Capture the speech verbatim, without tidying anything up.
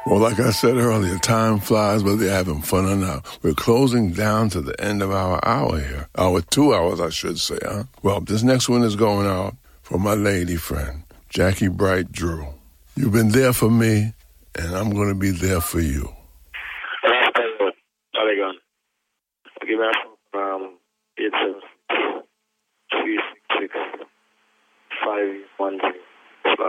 Well, like I said earlier, time flies whether you're having fun or not. We're closing down to the end of our hour here. Our two hours, I should say, huh? Well, this next one is going out for my lady friend, Jackie Bright Drew. You've been there for me, and I'm going to be there for you. Oregon. Give me a um, eight seven six three six six five one zero.